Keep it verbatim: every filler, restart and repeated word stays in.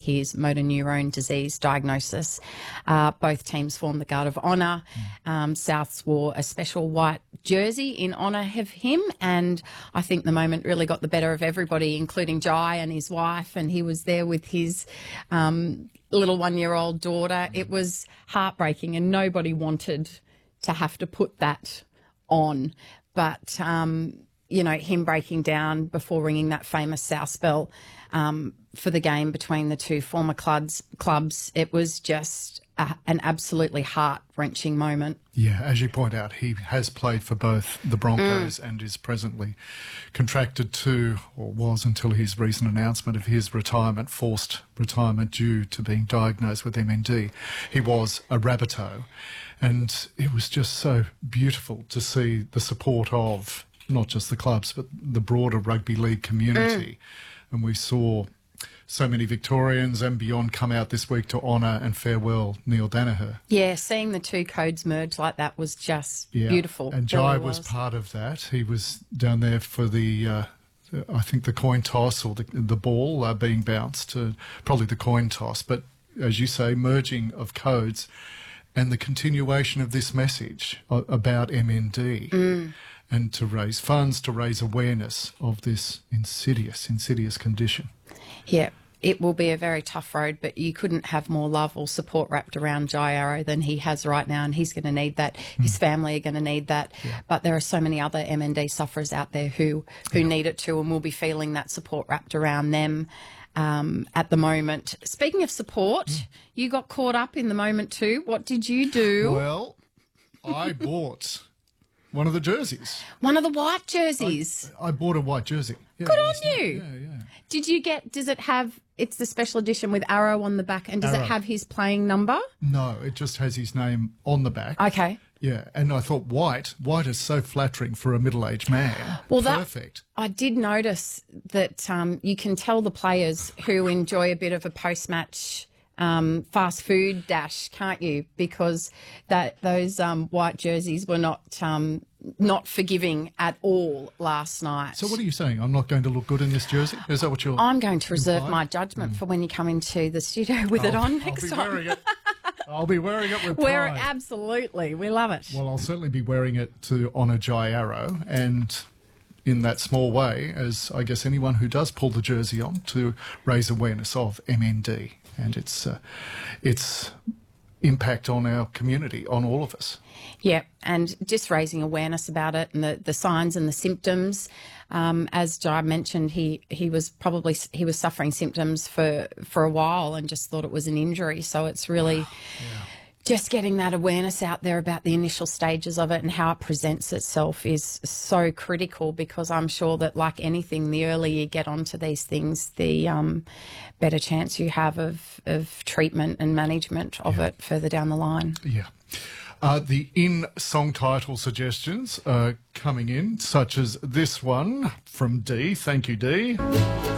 his motor neurone disease diagnosis. Uh, both teams formed the Guard of Honour. Um, Souths wore a special white jersey in honour of him, and I think the moment really got the better of everybody, including Jai and his wife, and he was there with his um, little one-year-old daughter. It was heartbreaking, and nobody wanted to have to put that on. But, um, you know, him breaking down before ringing that famous South bell um, for the game between the two former clubs, clubs it was just a, an absolutely heart-wrenching moment. Yeah, as you point out, he has played for both the Broncos mm. and is presently contracted to, or was until his recent announcement of his retirement, forced retirement due to being diagnosed with M N D. He was a Rabbitoh, and it was just so beautiful to see the support of not just the clubs, but the broader rugby league community. Mm. And we saw so many Victorians and beyond come out this week to honour and farewell Neil Danaher. Yeah, seeing the two codes merge like that was just yeah. beautiful. And Jai really was. was part of that. He was down there for the, uh, I think, the coin toss or the, the ball uh, being bounced, uh, probably the coin toss. But as you say, merging of codes and the continuation of this message about M N D. Mm. And to raise funds, to raise awareness of this insidious, insidious condition. Yeah, it will be a very tough road, but you couldn't have more love or support wrapped around Jai Arrow than he has right now, and he's going to need that. Mm. His family are going to need that. Yeah. But there are so many other M N D sufferers out there who, who yeah. need it too, and will be feeling that support wrapped around them um, at the moment. Speaking of support, mm. you got caught up in the moment too. What did you do? Well, I bought one of the jerseys. One of the white jerseys. I, I bought a white jersey. Yeah, Good on you. Yeah, yeah. Did you get, does it have, it's the special edition with Arrow on the back, and does Arrow. it have his playing number? No, it just has his name on the back. Okay. Yeah, and I thought white, white is so flattering for a middle-aged man. Well, Perfect. That, I did notice that um, you can tell the players who enjoy a bit of a post-match Um, fast food dash, can't you? Because that those um, white jerseys were not um, not forgiving at all last night. So what are you saying? I'm not going to look good in this jersey? Is that what you're I'm going to reserve implying? my judgment mm. for when you come into the studio with I'll, it on I'll next be time. Wearing it. I'll be wearing it with pride. Wear it, absolutely. We love it. Well, I'll certainly be wearing it to honour Jai Arrow, and in that small way, as I guess anyone who does pull the jersey on, to raise awareness of M N D and its uh, its impact on our community, on all of us. Yeah, and just raising awareness about it and the, the signs and the symptoms. Um, as Jai mentioned, he, he was probably he was suffering symptoms for, for a while and just thought it was an injury. So it's really yeah. just getting that awareness out there about the initial stages of it and how it presents itself is so critical, because I'm sure that, like anything, the earlier you get onto these things, the um, better chance you have of, of treatment and management of yeah. it further down the line. Yeah. Uh, the in-song title suggestions are coming in, such as this one from Dee. Thank you, Dee.